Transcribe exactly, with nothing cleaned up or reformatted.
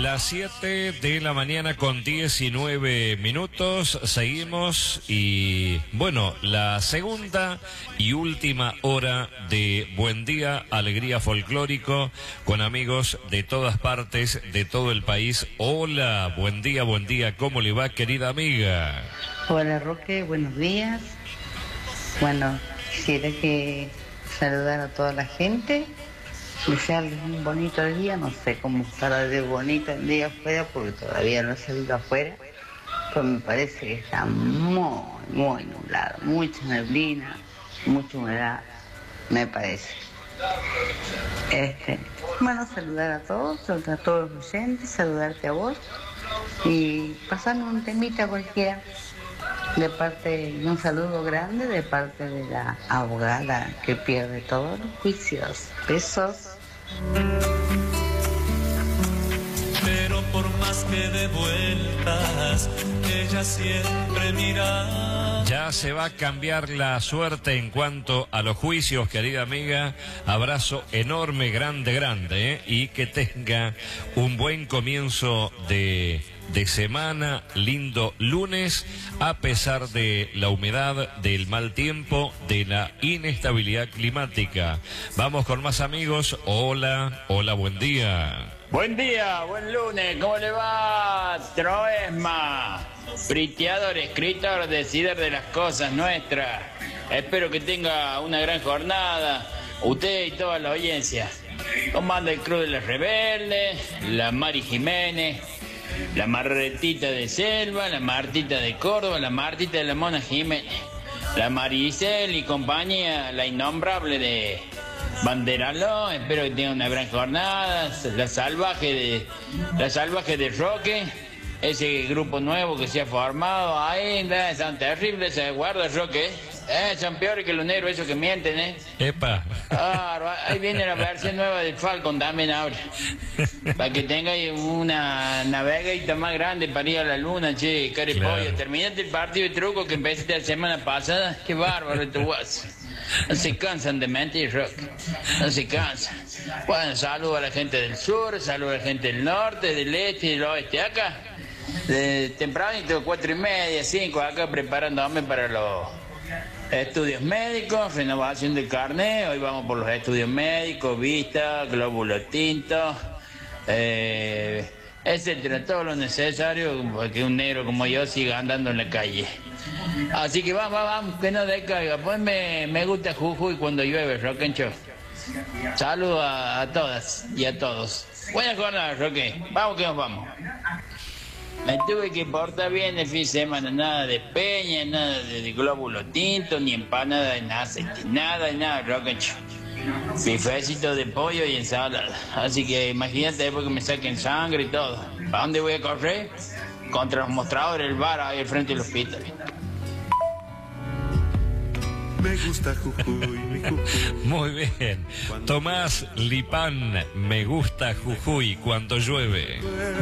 Las siete de la mañana con diecinueve minutos, seguimos y bueno, la segunda y última hora de Buen Día, Alegría Folclórico, con amigos de todas partes, de todo el país. Hola, buen día, buen día, ¿cómo le va, querida amiga? Hola Roque, buenos días. Bueno, quisiera que saludar a toda la gente, desearles un bonito día, no sé cómo estará de bonito el día afuera porque todavía no he salido afuera, pero me parece que está muy, muy nublado, mucha neblina, mucha humedad, me parece. Este, bueno, saludar a todos, saludar a todos los oyentes, saludarte a vos y pasarme un temita cualquiera. De parte, un saludo grande de parte de la abogada que pierde todos los juicios. Besos. Pero por más que de vueltas, ella siempre mira. Ya se va a cambiar la suerte en cuanto a los juicios, querida amiga. Abrazo enorme, grande, grande, ¿eh? Y que tenga un buen comienzo de... de semana, lindo lunes, a pesar de la humedad, del mal tiempo, de la inestabilidad climática. Vamos con más amigos. Hola, hola, buen día. Buen día, buen lunes, ¿cómo le va? Troesma, friteador, escritor, decidir de las cosas nuestras. Espero que tenga una gran jornada, usted y toda la audiencia. Comanda el Club de los Rebeldes, la Mari Jiménez, la Marretita de Selva, la Martita de Córdoba, la Martita de la Mona Jiménez, la Maricel y compañía, la innombrable de Banderaló. Espero que tengan una gran jornada. La salvaje de la salvaje de Roque, ese grupo nuevo que se ha formado ahí, son terribles, se guarda Roque. Eh, son peores que los negros, esos que mienten, ¿eh? Epa. Ah, ahí viene la versión nueva del Falcon también ahora. Para que tenga una navegadita más grande para ir a la luna, che, carepollo. Claro. Terminaste el partido de truco que empezaste la semana pasada. Qué bárbaro tu guaso. No se cansan de mentir, Rock. No se cansan. Bueno, saludo a la gente del sur, saludo a la gente del norte, del este y del oeste. Acá, de tempranito, cuatro y media, cinco, acá preparándome para los estudios médicos, renovación del carnet. Hoy vamos por los estudios médicos, vista, glóbulo tinto, eh, etcétera, todo lo necesario para que un negro como yo siga andando en la calle. Así que vamos, vamos, que no decaiga. Pues me, me gusta Jujuy cuando llueve, Roque and Show. Saludos a, a todas y a todos. Buenas jornadas, Roque. Vamos que nos vamos. Me tuve que portar bien el fin de semana, nada de peña, nada de, de glóbulo tinto, ni empanada de nada, nada de nada, Rock and Show. Bifecito de pollo y ensalada. Así que imagínate después que me saquen sangre y todo. ¿Para dónde voy a correr? Contra los mostradores del bar ahí al frente del hospital. Me gusta Jujuy, mi Jujuy. Muy bien. Tomás Lipán, me gusta Jujuy cuando llueve.